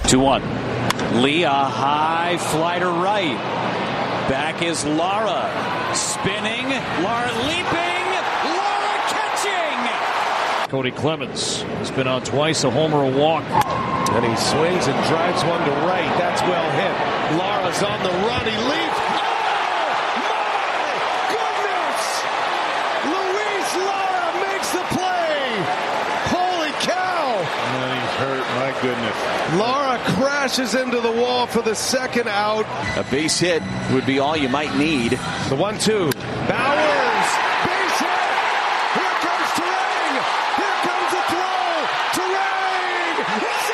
2-1. Lee, a high fly to right. Back is Lara. Spinning. Lara leaping. Lara catching. Cody Clemens has been on twice, a homer, a walk. And he swings and drives one to right. That's well hit. Lara's on the run. He leaps. My goodness. Lara crashes into the wall for the second out. A base hit would be all you might need. The 1-2. Bowers. Base hit. Here comes Turang. Here comes the throw. Turang. It's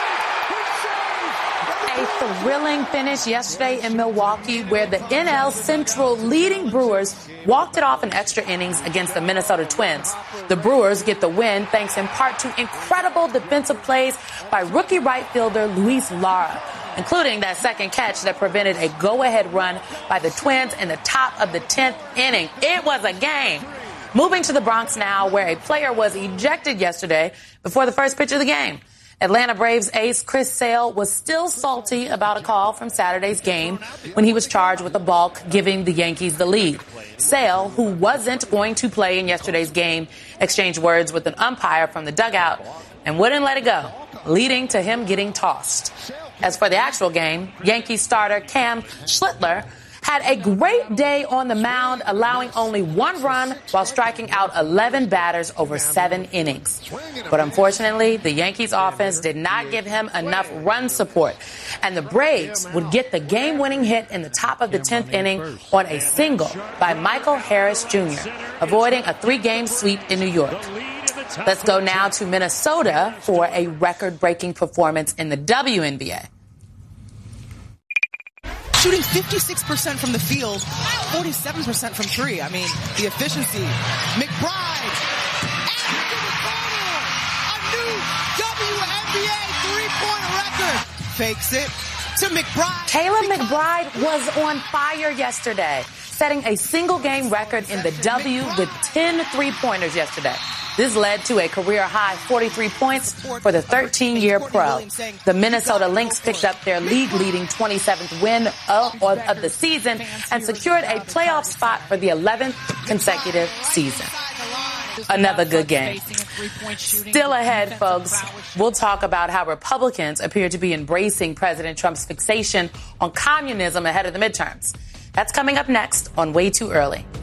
safe. A thrilling finish yesterday in Milwaukee where the NL Central leading Brewers walked it off in extra innings against the Minnesota Twins. The Brewers get the win thanks in part to incredible defensive plays by rookie right fielder Luis Lara, including that second catch that prevented a go-ahead run by the Twins in the top of the 10th inning. It was a game. Moving to the Bronx now, where a player was ejected yesterday before the first pitch of the game. Atlanta Braves ace Chris Sale was still salty about a call from Saturday's game when he was charged with a balk, giving the Yankees the lead. Sale, who wasn't going to play in yesterday's game, exchanged words with an umpire from the dugout and wouldn't let it go, leading to him getting tossed. As for the actual game, Yankees starter Cam Schlittler had a great day on the mound, allowing only one run while striking out 11 batters over 7 innings. But unfortunately, the Yankees offense did not give him enough run support, and the Braves would get the game-winning hit in the top of the 10th inning on a single by Michael Harris Jr., avoiding a 3-game sweep in New York. Let's go now to Minnesota for a record-breaking performance in the WNBA. Shooting 56% from the field, 47% from three. I mean, the efficiency. McBride. A new WNBA three-point record. Fakes it to McBride. Kayla McBride was on fire yesterday, setting a single-game record in the W with 10 three-pointers yesterday. This led to a career-high 43 points for the 13-year pro. The Minnesota Lynx picked up their league-leading 27th win of the season and secured a playoff spot for the 11th consecutive season. Another good game. Still ahead, folks, we'll talk about how Republicans appear to be embracing President Trump's fixation on communism ahead of the midterms. That's coming up next on Way Too Early.